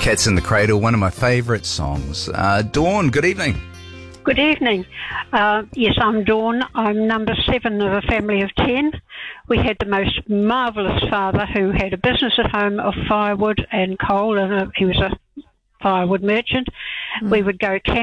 Cats in the Cradle, one of my favourite songs. Dawn, good evening. Good evening. Yes, I'm Dawn. I'm number 7 of a family of 10. We had the most marvellous father who had a business at home of firewood and coal, and he was a firewood merchant. We would go camping